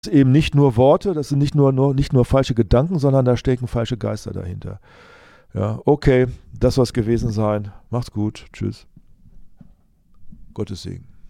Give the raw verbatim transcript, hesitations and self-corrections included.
sind eben nicht nur Worte, das sind nicht nur, nur, nicht nur falsche Gedanken, sondern da stecken falsche Geister dahinter. Ja, okay, das soll es gewesen sein. Macht's gut. Tschüss. Gottes Segen.